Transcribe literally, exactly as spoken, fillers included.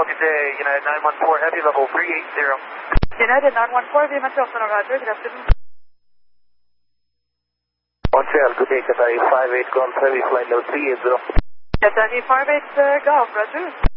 Today, United nine one four Heavy, level three eight zero. United nine one four, Lima Telson, Roger, good afternoon. Montreal, good day, Qatari five eight Golf Heavy, flight level three eight zero. Qatari five eight uh, Golf, Roger.